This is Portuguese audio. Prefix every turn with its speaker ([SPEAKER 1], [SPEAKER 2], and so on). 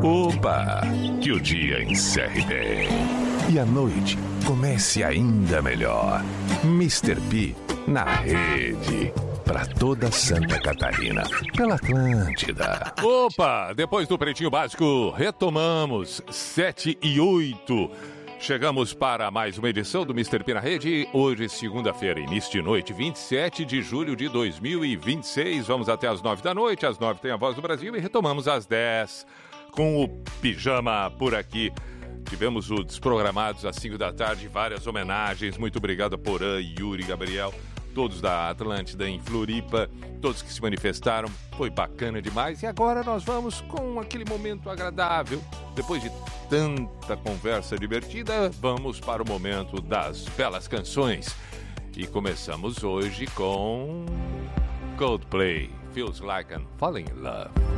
[SPEAKER 1] Opa! Que o dia encerre bem e a noite comece ainda melhor. Mr. P na rede. Pra toda Santa Catarina, pela Atlântida. Opa! Depois do Pretinho Básico, retomamos 7h08. Chegamos para mais uma edição do Mr. P na Rede. Hoje, segunda-feira, início de noite, 27 de julho de 2026. Vamos até às 9 da noite. Às 9 tem a Voz do Brasil e retomamos às 10 com o Pijama por aqui. Tivemos o Desprogramados às 5 da tarde, várias homenagens. Muito obrigado a Porã, Yuri, Gabriel, todos da Atlântida em Floripa, todos que se manifestaram. Foi bacana demais. E agora nós vamos com aquele momento agradável. Depois de tanta conversa divertida, vamos para o momento das belas canções. E começamos hoje com Coldplay, Feels Like I'm Falling in Love.